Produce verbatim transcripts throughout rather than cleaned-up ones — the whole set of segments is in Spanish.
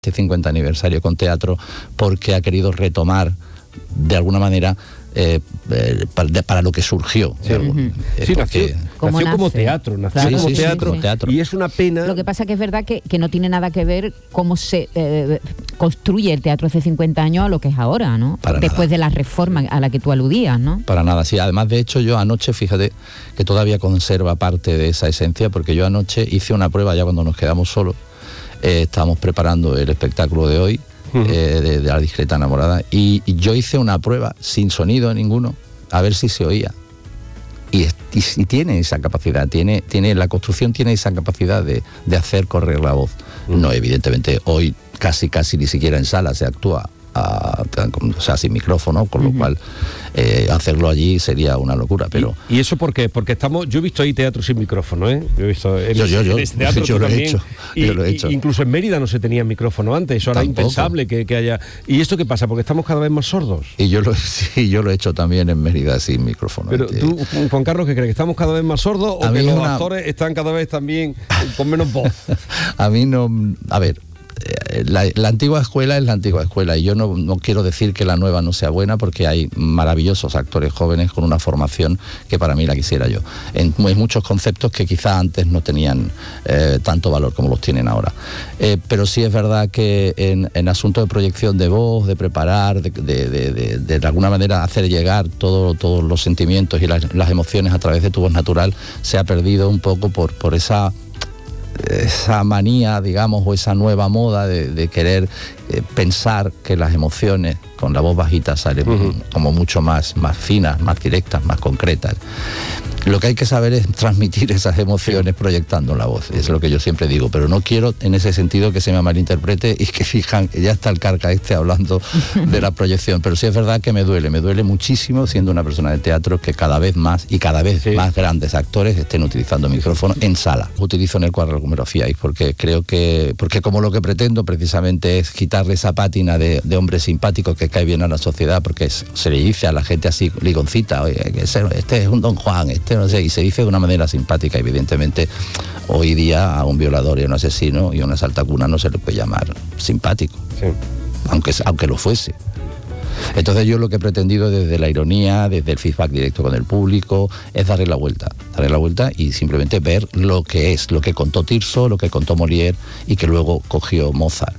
este cincuenta aniversario con teatro porque ha querido retomar de alguna manera eh, eh, para, de, para lo que surgió. Sí, uh-huh. eh, sí nació, como nació como teatro, nació claro, como sí, teatro, sí, sí. teatro. Y es una pena. Lo que pasa que es verdad que, que no tiene nada que ver cómo se eh, construye el teatro hace cincuenta años a lo que es ahora, ¿no? Para Después nada. de la reforma a la que tú aludías, ¿no? Para nada, sí. Además, de hecho, yo anoche, fíjate, que todavía conserva parte de esa esencia, porque yo anoche hice una prueba ya cuando nos quedamos solos. Eh, estábamos preparando el espectáculo de hoy, uh-huh. eh, de, de La discreta enamorada, y, y yo hice una prueba sin sonido ninguno, a ver si se oía. Y, y, y tiene esa capacidad, tiene, tiene, la construcción tiene esa capacidad de, de hacer correr la voz. Uh-huh. No, evidentemente, hoy casi, casi ni siquiera en sala se actúa A, o sea, sin micrófono, con lo uh-huh. cual eh, hacerlo allí sería una locura. Pero ¿Y, y eso por qué? Porque estamos, yo he visto ahí teatro sin micrófono, ¿eh? Yo he visto en yo, yo, yo, este teatro yo lo también. he hecho, y, yo lo he hecho. Y, incluso en Mérida no se tenía micrófono antes, eso era Tampoco. impensable que, que haya. ¿Y esto qué pasa? Porque estamos cada vez más sordos. Y yo lo, sí, yo lo he hecho también en Mérida sin micrófono. Pero tú, Juan Carlos, ¿qué crees? ¿Que estamos cada vez más sordos o a que los una... actores están cada vez también con menos voz? A mí no, a ver. La, la antigua escuela es la antigua escuela y yo no, no quiero decir que la nueva no sea buena porque hay maravillosos actores jóvenes con una formación que para mí la quisiera yo. En, en muchos conceptos que quizá antes no tenían eh, tanto valor como los tienen ahora. Eh, pero sí es verdad que en, en asuntos de proyección de voz, de preparar, de de, de, de, de, de alguna manera hacer llegar todo, todos los sentimientos y las, las emociones a través de tu voz natural, se ha perdido un poco por, por esa... esa manía, digamos, o esa nueva moda de, de querer eh, pensar que las emociones con la voz bajita salen uh-huh. como mucho más, más finas, más directas, más concretas. Lo que hay que saber es transmitir esas emociones proyectando la voz, es lo que yo siempre digo, pero no quiero en ese sentido que se me malinterprete y que fijan que ya está el carca este hablando de la proyección, pero sí es verdad que me duele, me duele muchísimo siendo una persona de teatro que cada vez más y cada vez sí. más grandes actores estén utilizando micrófono en sala. Utilizo en el cuadro como me lo fiáis, porque creo que, porque como lo que pretendo precisamente es quitarle esa pátina de, de hombre simpático que cae bien a la sociedad, porque es, se le dice a la gente así, ligoncita, oye, este es un Don Juan, este no sé, y se dice de una manera simpática. Evidentemente hoy día a un violador y a un asesino y a una saltacuna no se le puede llamar simpático, sí. aunque, aunque lo fuese. Entonces yo lo que he pretendido desde la ironía, desde el feedback directo con el público, es darle la vuelta, darle la vuelta y simplemente ver lo que es, lo que contó Tirso, lo que contó Molière y que luego cogió Mozart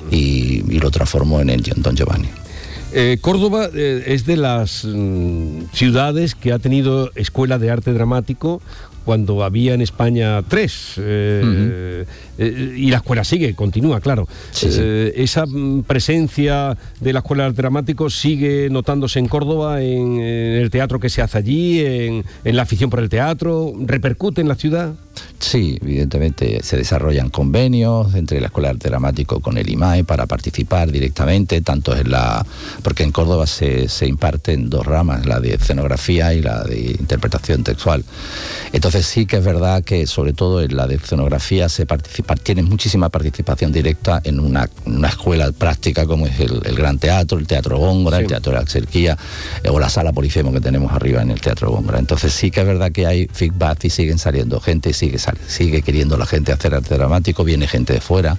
y, y lo transformó en el Don Giovanni. Eh, Córdoba eh, es de las mm, ciudades que ha tenido escuela de arte dramático cuando había en España tres, eh, uh-huh. eh, y la escuela sigue, continúa, claro. Sí, sí. Eh, esa presencia de la escuela de arte dramático sigue notándose en Córdoba, en, en el teatro que se hace allí, en, en la afición por el teatro, ¿repercute en la ciudad? Sí, evidentemente se desarrollan convenios entre la Escuela de Arte Dramático con el I M A E para participar directamente, tanto en la... porque en Córdoba se, se imparten dos ramas, la de escenografía y la de interpretación textual. Entonces sí que es verdad que sobre todo en la de escenografía se participa, tiene muchísima participación directa en una, una escuela práctica como es el, el Gran Teatro, el Teatro Góngora, sí. el Teatro de la Axarquía eh, o la Sala Polifemo que tenemos arriba en el Teatro Góngora. Entonces sí que es verdad que hay feedback y siguen saliendo gente, sigue, sigue queriendo la gente hacer arte dramático, viene gente de fuera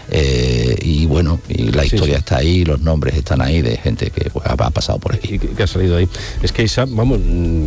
eh, y bueno, y la historia sí, sí. está ahí, los nombres están ahí de gente que pues, ha pasado por aquí. Que, que ha salido ahí. Es que esa, vamos,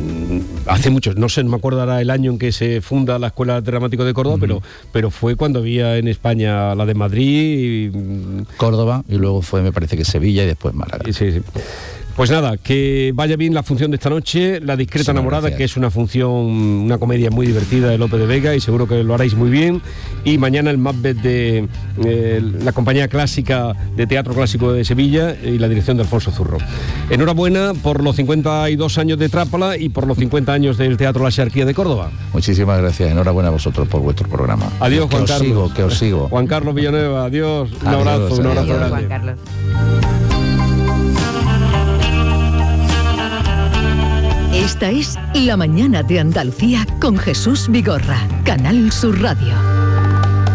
hace mucho, no sé, no me acuerdo ahora el año en que se funda la Escuela de Arte Dramático de Córdoba, uh-huh. pero, pero fue cuando había en España la de Madrid. Y... Córdoba, y luego fue, me parece que Sevilla y después Málaga. Sí, sí. Pues nada, que vaya bien la función de esta noche, La discreta enamorada, gracias. Que es una función, una comedia muy divertida de Lope de Vega y seguro que lo haréis muy bien. Y mañana el Macbeth de eh, la Compañía Clásica de Teatro Clásico de Sevilla y la dirección de Alfonso Zurro. Enhorabuena por los cincuenta y dos años de Trápala y por los cincuenta años del Teatro La Axarquía de Córdoba. Muchísimas gracias, enhorabuena a vosotros por vuestro programa. Adiós, Juan que Carlos. Os sigo, que os sigo. Juan Carlos Villanueva, adiós, un adiós, abrazo, adiós, un abrazo adiós, grande. Juan Carlos. Esta es La Mañana de Andalucía con Jesús Vigorra, Canal Sur Radio.